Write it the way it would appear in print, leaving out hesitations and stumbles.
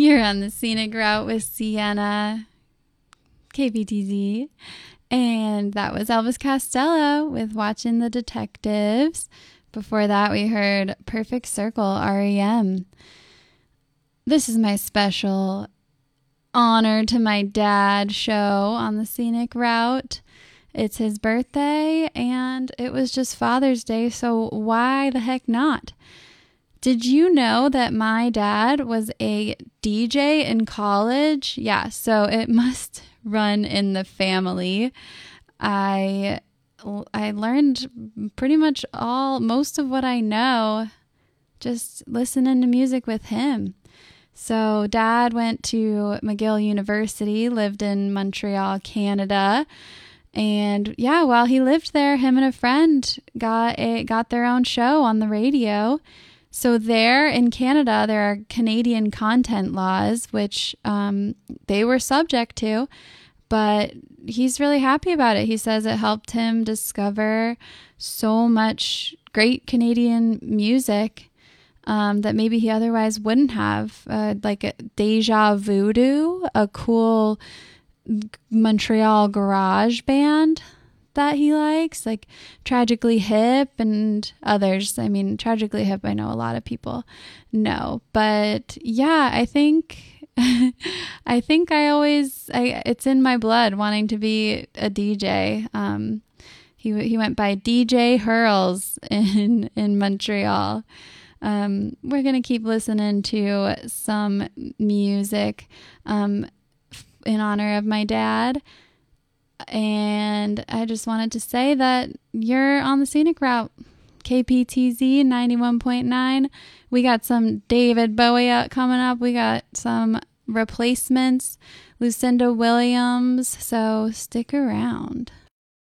You're on the scenic route with Sienna, KPTZ. And that was Elvis Costello with Watching the Detectives. Before that, we heard Perfect Circle, REM. This is my special honor to my dad show on the scenic route. It's his birthday, and it was just Father's Day, so why the heck not? Did you know that my dad was a DJ in college? Yeah, so it must run in the family. I learned pretty much most of what I know just listening to music with him. So Dad went to McGill University, lived in Montreal, Canada. And yeah, while he lived there, him and a friend got their own show on the radio. So there in Canada, there are Canadian content laws, which they were subject to, but he's really happy about it. He says it helped him discover so much great Canadian music that maybe he otherwise wouldn't have, like a Deja Voodoo, a cool Montreal garage band that he likes, like Tragically Hip and others. I mean, Tragically Hip, I know a lot of people know, but yeah, I think it's in my blood wanting to be a DJ. He went by DJ Hurls in Montreal. We're going to keep listening to some music in honor of my dad. And I just wanted to say that you're on the scenic route. KPTZ 91.9. We got some David Bowie coming up. We got some Replacements, Lucinda Williams. So stick around.